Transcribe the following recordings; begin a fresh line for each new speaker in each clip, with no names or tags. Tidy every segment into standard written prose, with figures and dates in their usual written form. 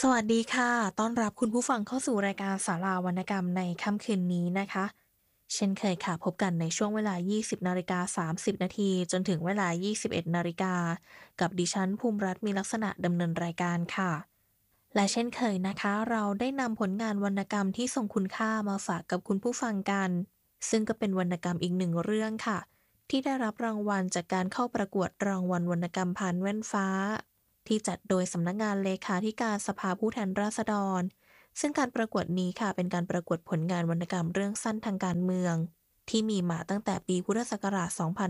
สวัสดีค่ะต้อนรับคุณผู้ฟังเข้าสู่รายการศาลาวรรณกรรมในค่ำคืนนี้นะคะ เช่นเคยค่ะพบกันในช่วงเวลา 20:30 นาทีจนถึงเวลา 21นาฬิกากับดิฉันภูมิรัตน์มีลักษณะดำเนินรายการค่ะ และเช่นเคยนะคะเราได้นำผลงานวรรณกรรมที่ทรงคุณค่ามาฝากกับคุณผู้ฟังกันซึ่งก็เป็นวรรณกรรมอีกหนึ่งเรื่องค่ะที่ได้รับรางวัลจากการเข้าประกวดรางวัลวรรณกรรมผ่านแว่นฟ้าที่จัดโดยสำนักงานเลขาธิการสภาผู้แทนราษฎรซึ่งการประกวดนี้ค่ะเป็นการประกวดผลงานวรรณกรรมเรื่องสั้นทางการเมืองที่มีมาตั้งแต่ปีพุทธศักราช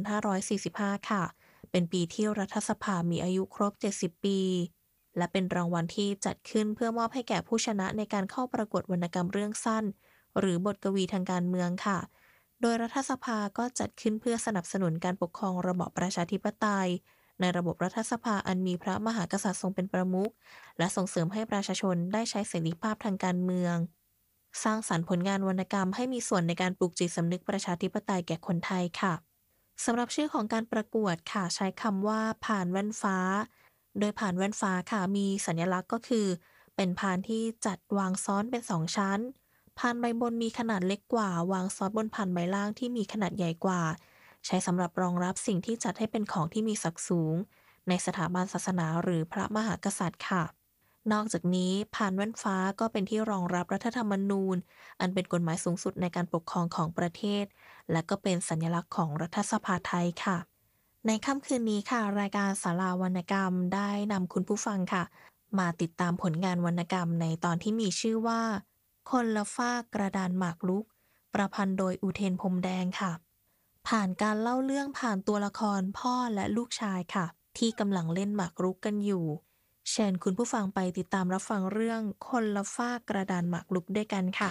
2545 ค่ะเป็นปีที่รัฐสภามีอายุครบ 70 ปีและเป็นรางวัลที่จัดขึ้นเพื่อมอบให้แก่ผู้ชนะในการเข้าประกวดวรรณกรรมเรื่องสั้นหรือบทกวีทางการเมืองค่ะโดยรัฐสภาก็จัดขึ้นเพื่อสนับสนุนการปกครองระบอบประชาธิปไตยในระบบรัฐสภาอันมีพระมหากษัตริย์ทรงเป็นประมุขและส่งเสริมให้ประชาชนได้ใช้เสรีภาพทางการเมืองสร้างสรรค์ผลงานวรรณกรรมให้มีส่วนในการปลูกจิตสำนึกประชาธิปไตยแก่คนไทยค่ะสำหรับชื่อของการประกวดค่ะใช้คำว่าผ่านแว่นฟ้าโดยผ่านแว่นฟ้าค่ะมีสัญลักษณ์ก็คือเป็นพานที่จัดวางซ้อนเป็น2ชั้นพานใบบนมีขนาดเล็กกว่าวางซ้อนบนพานใบล่างที่มีขนาดใหญ่กว่าใช้สำหรับรองรับสิ่งที่จัดให้เป็นของที่มีศักดิ์สูงในสถาบันศาสนาหรือพระมหากษัตริย์ค่ะนอกจากนี้พานแว่นฟ้าก็เป็นที่รองรับรัฐธรรมนูญอันเป็นกฎหมายสูงสุดในการปกครองของประเทศและก็เป็นสัญลักษณ์ของรัฐสภาไทยค่ะ ในค่ำคืนนี้ค่ะรายการศาลาวรรณกรรมได้นำคุณผู้ฟังค่ะมาติดตามผลงานวรรณกรรมในตอนที่มีชื่อว่าคนละฟากกระดานหมากรุกประพันธ์โดยอุเทนพรหมแดงค่ะผ่านการเล่าเรื่องผ่านตัวละครพ่อและลูกชายค่ะที่กำลังเล่นหมากรุกกันอยู่เชิญคุณผู้ฟังไปติดตามรับฟังเรื่องคนละฟากกระดานหมากรุกด้วยกันค่ะ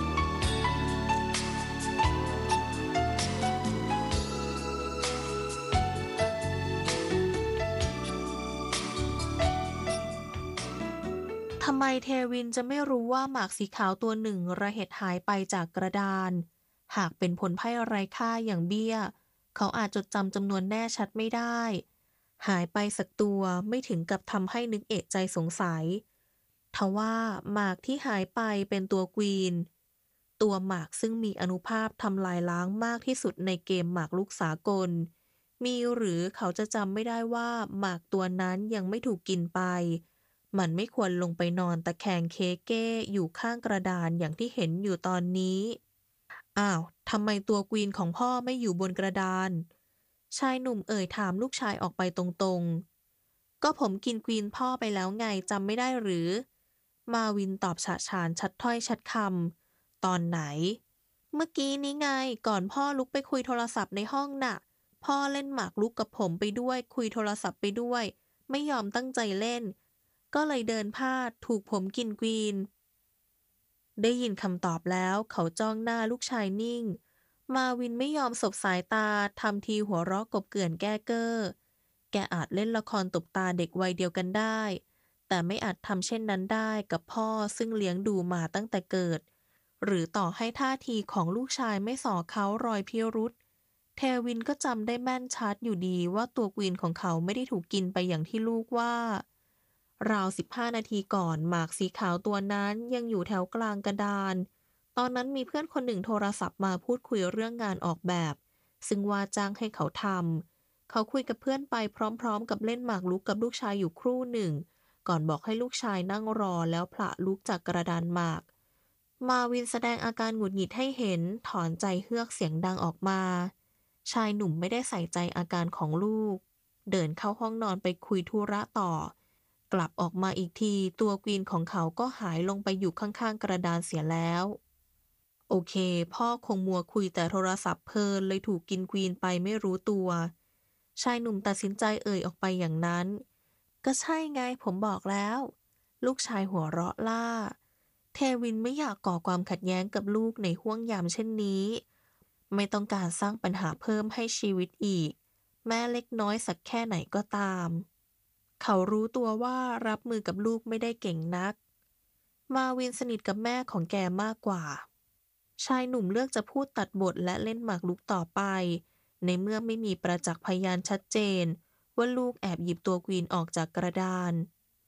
ทำไมเทวินจะไม่รู้ว่าหมากสีขาวตัวหนึ่งระเหตุหายไปจากกระดาน หากเป็นผลไพ่ไร้ค่าอย่างเบี้ย เขาอาจจดจำจำนวนแน่ชัดไม่ได้ หายไปสักตัวไม่ถึงกับทำให้นึกเอะใจสงสัยทว่าหมากที่หายไปเป็นตัวกวีน ตัวหมากซึ่งมีอานุภาพทำลายล้างมากที่สุดในเกมหมากรุกสากล มีหรือเขาจะจำไม่ได้ว่าหมากตัวนั้นยังไม่ถูกกินไป มันไม่ควรลงไปนอนตะแคงเคเก้อยู่ข้างกระดานอย่างที่เห็นอยู่ตอนนี้อ้าวทำไมตัวกวีนของพ่อไม่อยู่บนกระดานชายหนุ่มเอ่ยถามลูกชายออกไปตรงๆก็ผมกินกวีนพ่อไปแล้วไงจำไม่ได้หรือมาวินตอบฉะฉานชัดถ้อยชัดคำตอนไหนเมื่อกี้นี้ไงก่อนพ่อลุกไปคุยโทรศัพท์ในห้องน่ะพ่อเล่นหมากรุกกับผมไปด้วยคุยโทรศัพท์ไปด้วยไม่ยอมตั้งใจเล่น ก็เลยเดินพลาดถูกผมกินกรีนได้ยินคำตอบแล้วเขาจ้องหน้าลูกชายนิ่งมาวินไม่ยอมสบสายตาทำทีหัวเราะกบเกลื่อนแก้เก้อแกอาจเล่นละครตบตาเด็กวัยเดียวกันได้แต่ไม่อาจทำเช่นนั้นได้กับพ่อซึ่งเลี้ยงดูมาตั้งแต่เกิดหรือต่อให้ท่าทีของลูกชายไม่ส่อเขารอยพิรุษเทวินก็จำได้แม่นชัดอยู่ดีว่าตัวกวีนของเขาไม่ได้ถูกกินไปอย่างที่ลูกว่า ราว15นาทีก่อนหมากสีขาวตัวนั้นยังอยู่แถวกลางกระดานตอนนั้นมีเพื่อนคนหนึ่งโทรศัพท์มาพูดคุยเรื่องงานออกแบบซึ่งว่าจ้างให้เขาทำเขาคุยกับเพื่อนไปพร้อมๆกับเล่นหมากรุกกับลูกชายอยู่ครู่หนึ่งก่อนบอกให้ลูกชายนั่งรอแล้วผละลุกจากกระดานหมากมาวินแสดงอาการหงุดหงิดให้เห็นถอนใจเฮือกเสียงดังออกมาชายหนุ่มไม่ได้ใส่ใจอาการของลูกเดินเข้าห้องนอนไปคุยธุระต่อ กลับออกมาอีกทีตัวกวีนของเขาก็หายลงไปอยู่ข้างๆกระดานเสียแล้วโอเคพ่อคงมัวคุยแต่โทรศัพท์เพลินเลยถูกกินกวีนไปไม่รู้ตัวชายหนุ่มตัดสินใจเอ่ยออกไปอย่างนั้นก็ใช่ไงผมบอกแล้วลูกชายหัวเราะล่าเทวินไม่อยากก่อความขัดแย้งกับลูกในห้วงยามเช่นนี้ไม่ต้องการสร้างปัญหาเพิ่มให้ชีวิตอีกแม้เล็กน้อยสักแค่ไหนก็ตาม เขารู้ตัวว่ารับมือกับลูกไม่ได้เก่งนัก มาวินสนิทกับแม่ของแกมากกว่า ชายหนุ่มเลือกจะพูดตัดบทและเล่นหมากรุกต่อไป ในเมื่อไม่มีประจักษ์พยานชัดเจนว่าลูกแอบหยิบตัวกวีนออกจากกระดาน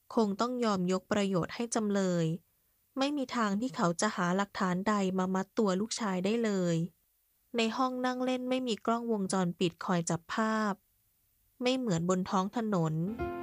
คงต้องยอมยกประโยชน์ให้จำเลย ไม่มีทางที่เขาจะหาหลักฐานใดมามัดตัวลูกชายได้เลย ในห้องนั่งเล่นไม่มีกล้องวงจรปิดคอยจับภาพ ไม่เหมือนบนท้องถนน